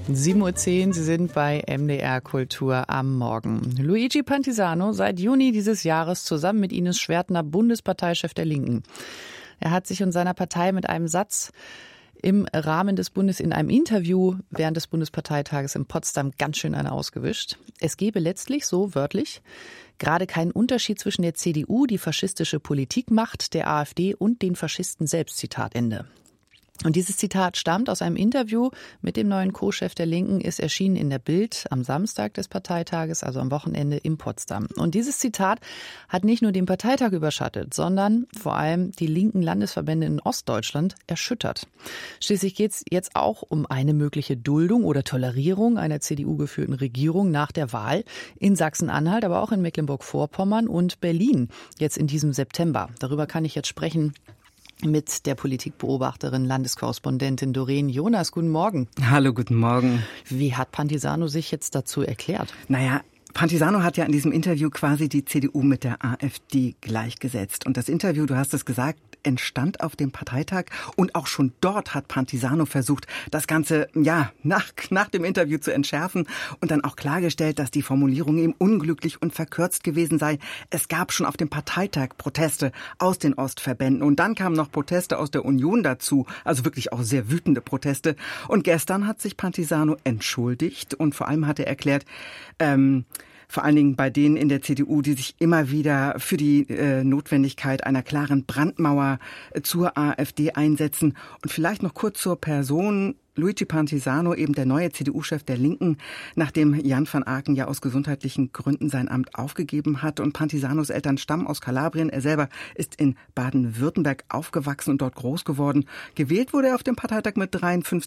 7:10 Uhr, Sie sind bei MDR Kultur am Morgen. Luigi Pantisano, seit Juni dieses Jahres zusammen mit Ines Schwertner Bundesparteichef der Linken. Er hat sich und seiner Partei mit einem Satz im Rahmen des in einem Interview während des Bundesparteitages in Potsdam ganz schön eine ausgewischt. Es gebe letztlich, so wörtlich, gerade keinen Unterschied zwischen der CDU, die faschistische Politik macht, der AfD und den Faschisten selbst, Zitat Ende. Und dieses Zitat stammt aus einem Interview mit dem neuen Co-Chef der Linken, ist erschienen in der Bild am Samstag des Parteitages, also am Wochenende in Potsdam. Und dieses Zitat hat nicht nur den Parteitag überschattet, sondern vor allem die linken Landesverbände in Ostdeutschland erschüttert. Schließlich geht es jetzt auch um eine mögliche Duldung oder Tolerierung einer CDU-geführten Regierung nach der Wahl in Sachsen-Anhalt, aber auch in Mecklenburg-Vorpommern und Berlin jetzt in diesem September. Darüber kann ich jetzt sprechen mit der Politikbeobachterin, Landeskorrespondentin Doreen Jonas. Guten Morgen. Hallo, guten Morgen. Wie hat Pantisano sich jetzt dazu erklärt? Pantisano hat ja in diesem Interview quasi die CDU mit der AfD gleichgesetzt. Und das Interview, du hast es gesagt, entstand auf dem Parteitag. Und auch schon dort hat Pantisano versucht, das Ganze nach dem Interview zu entschärfen und dann auch klargestellt, dass die Formulierung ihm unglücklich und verkürzt gewesen sei. Es gab schon auf dem Parteitag Proteste aus den Ostverbänden. Und dann kamen noch Proteste aus der Union dazu, also wirklich auch sehr wütende Proteste. Und gestern hat sich Pantisano entschuldigt und vor allem hat er erklärt, vor allen Dingen bei denen in der CDU, die sich immer wieder für die Notwendigkeit einer klaren Brandmauer zur AfD einsetzen. Und vielleicht noch kurz zur Person. Luigi Pantisano, eben der neue CDU-Chef der Linken, nachdem Jan van Aken ja aus gesundheitlichen Gründen sein Amt aufgegeben hat. Und Pantisanos Eltern stammen aus Kalabrien. Er selber ist in Baden-Württemberg aufgewachsen und dort groß geworden. Gewählt wurde er auf dem Parteitag mit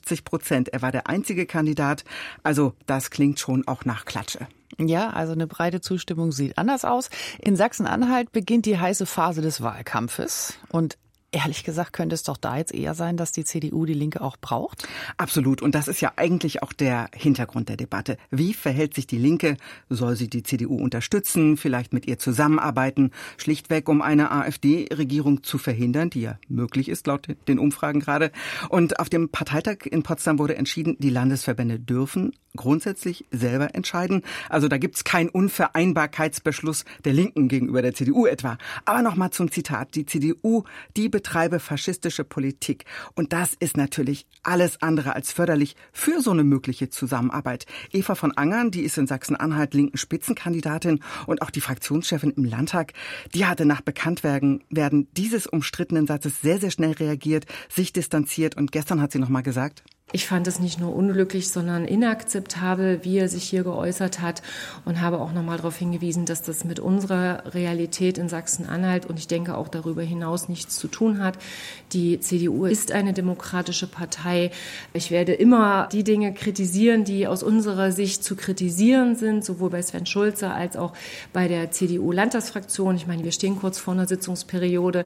53%. Er war der einzige Kandidat. Also das klingt schon auch nach Klatsche. Ja, also eine breite Zustimmung sieht anders aus. In Sachsen-Anhalt beginnt die heiße Phase des Wahlkampfes. Und ehrlich gesagt könnte es doch da jetzt eher sein, dass die CDU die Linke auch braucht? Absolut. Und das ist ja eigentlich auch der Hintergrund der Debatte. Wie verhält sich die Linke? Soll sie die CDU unterstützen, vielleicht mit ihr zusammenarbeiten? Schlichtweg, um eine AfD-Regierung zu verhindern, die ja möglich ist, laut den Umfragen gerade. Und auf dem Parteitag in Potsdam wurde entschieden, die Landesverbände dürfen grundsätzlich selber entscheiden. Also da gibt's keinen Unvereinbarkeitsbeschluss der Linken gegenüber der CDU etwa. Aber nochmal zum Zitat. Die CDU, die betreibe faschistische Politik. Und das ist natürlich alles andere als förderlich für so eine mögliche Zusammenarbeit. Eva von Angern, die ist in Sachsen-Anhalt linken Spitzenkandidatin und auch die Fraktionschefin im Landtag, die hatte nach Bekanntwerden dieses umstrittenen Satzes sehr, sehr schnell reagiert, sich distanziert und gestern hat sie nochmal gesagt: Ich fand es nicht nur unglücklich, sondern inakzeptabel, wie er sich hier geäußert hat und habe auch nochmal darauf hingewiesen, dass das mit unserer Realität in Sachsen-Anhalt und ich denke auch darüber hinaus nichts zu tun hat. Die CDU ist eine demokratische Partei. Ich werde immer die Dinge kritisieren, die aus unserer Sicht zu kritisieren sind, sowohl bei Sven Schulze als auch bei der CDU-Landtagsfraktion. Ich meine, wir stehen kurz vor einer Sitzungsperiode.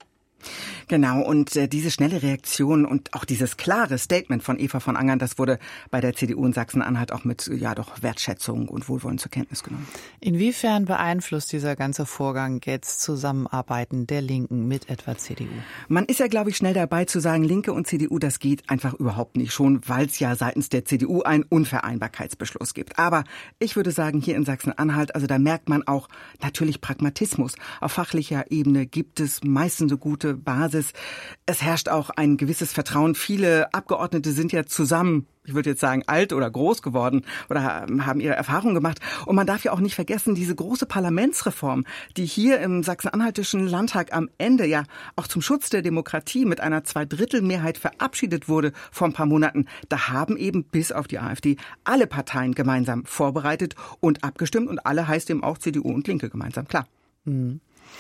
Genau, und diese schnelle Reaktion und auch dieses klare Statement von Eva von Angern, das wurde bei der CDU in Sachsen-Anhalt auch mit Wertschätzung und Wohlwollen zur Kenntnis genommen. Inwiefern beeinflusst dieser ganze Vorgang jetzt Zusammenarbeiten der Linken mit etwa CDU? Man ist ja, glaube ich, schnell dabei zu sagen, Linke und CDU, das geht einfach überhaupt nicht, schon weil es ja seitens der CDU einen Unvereinbarkeitsbeschluss gibt. Aber ich würde sagen, hier in Sachsen-Anhalt, also da merkt man auch natürlich Pragmatismus. Auf fachlicher Ebene gibt es meistens eine gute Basis. Es herrscht auch ein gewisses Vertrauen. Viele Abgeordnete sind ja zusammen, ich würde jetzt sagen, alt oder groß geworden oder haben ihre Erfahrungen gemacht. Und man darf ja auch nicht vergessen, diese große Parlamentsreform, die hier im sachsen-anhaltischen Landtag am Ende ja auch zum Schutz der Demokratie mit einer Zweidrittelmehrheit verabschiedet wurde vor ein paar Monaten. Da haben eben bis auf die AfD alle Parteien gemeinsam vorbereitet und abgestimmt. Und alle heißt eben auch CDU und Linke gemeinsam, klar. Mhm.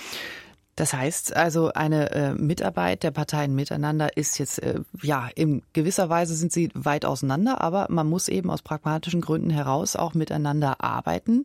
Das heißt also, eine Mitarbeit der Parteien miteinander ist jetzt, in gewisser Weise sind sie weit auseinander, aber man muss eben aus pragmatischen Gründen heraus auch miteinander arbeiten.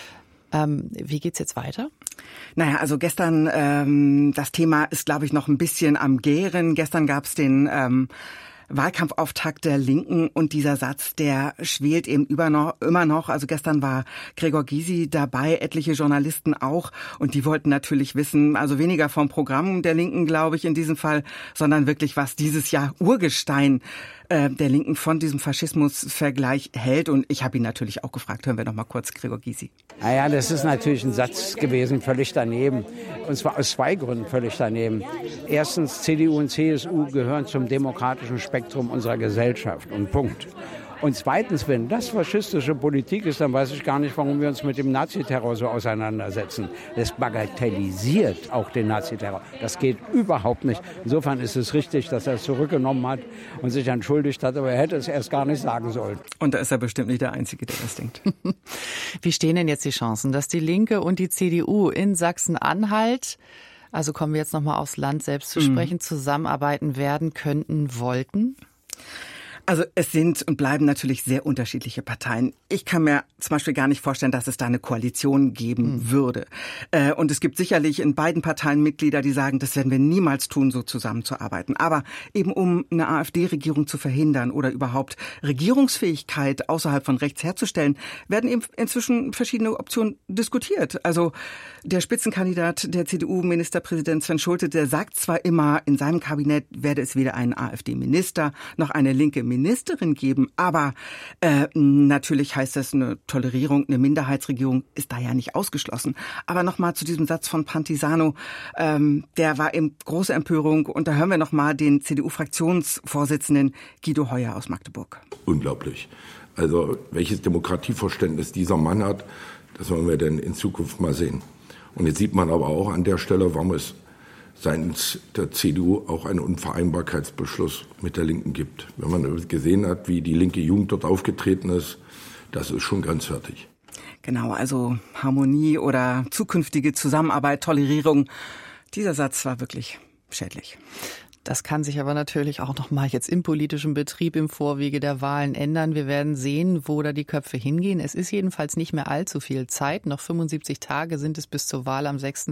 Wie geht's jetzt weiter? Naja, also gestern, das Thema ist, glaube ich, noch ein bisschen am Gären. Gestern gab's den Wahlkampfauftakt der Linken und dieser Satz, der schwelt eben immer noch. Also gestern war Gregor Gysi dabei, etliche Journalisten auch und die wollten natürlich wissen, also weniger vom Programm der Linken, glaube ich, in diesem Fall, sondern wirklich, was dieses Jahr Urgestein der Linken von diesem Faschismusvergleich hält. Und ich habe ihn natürlich auch gefragt. Hören wir noch mal kurz Gregor Gysi. Naja, das ist natürlich ein Satz gewesen, völlig daneben. Und zwar aus zwei Gründen völlig daneben. Erstens, CDU und CSU gehören zum demokratischen Spektrum unserer Gesellschaft. Und Punkt. Und zweitens, wenn das faschistische Politik ist, dann weiß ich gar nicht, warum wir uns mit dem Naziterror so auseinandersetzen. Das bagatellisiert auch den Naziterror. Das geht überhaupt nicht. Insofern ist es richtig, dass er es zurückgenommen hat und sich entschuldigt hat, aber er hätte es erst gar nicht sagen sollen. Und da ist er bestimmt nicht der Einzige, der das denkt. Wie stehen denn jetzt die Chancen, dass die Linke und die CDU in Sachsen-Anhalt, also kommen wir jetzt nochmal aufs Land selbst zu sprechen, zusammenarbeiten werden könnten, wollten? Also es sind und bleiben natürlich sehr unterschiedliche Parteien. Ich kann mir zum Beispiel gar nicht vorstellen, dass es da eine Koalition geben würde. Und es gibt sicherlich in beiden Parteien Mitglieder, die sagen, das werden wir niemals tun, so zusammenzuarbeiten. Aber eben um eine AfD-Regierung zu verhindern oder überhaupt Regierungsfähigkeit außerhalb von rechts herzustellen, werden eben inzwischen verschiedene Optionen diskutiert. Also der Spitzenkandidat der CDU, Ministerpräsident Sven Schulte, der sagt zwar immer, in seinem Kabinett werde es weder einen AfD-Minister noch eine linke Ministerin geben, aber natürlich heißt das, eine Tolerierung, eine Minderheitsregierung ist da ja nicht ausgeschlossen. Aber nochmal zu diesem Satz von Pantisano, der war eben große Empörung und da hören wir nochmal den CDU-Fraktionsvorsitzenden Guido Heuer aus Magdeburg. Unglaublich. Also welches Demokratieverständnis dieser Mann hat, das wollen wir denn in Zukunft mal sehen. Und jetzt sieht man aber auch an der Stelle, warum es seitens der CDU auch einen Unvereinbarkeitsbeschluss mit der Linken gibt. Wenn man gesehen hat, wie die linke Jugend dort aufgetreten ist, das ist schon grenzwertig. Genau, also Harmonie oder zukünftige Zusammenarbeit, Tolerierung. Dieser Satz war wirklich schädlich. Das kann sich aber natürlich auch noch mal jetzt im politischen Betrieb im Vorwege der Wahlen ändern. Wir werden sehen, wo da die Köpfe hingehen. Es ist jedenfalls nicht mehr allzu viel Zeit. Noch 75 Tage sind es bis zur Wahl am 6.